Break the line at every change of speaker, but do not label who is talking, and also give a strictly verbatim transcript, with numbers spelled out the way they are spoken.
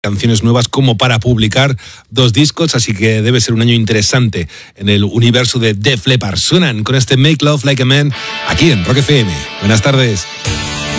canciones nuevas como para publicar dos discos, así que debe ser un año interesante en el universo de Def Leppard. Suenan con este Make Love Like a Man aquí en Rock F M. Buenas tardes.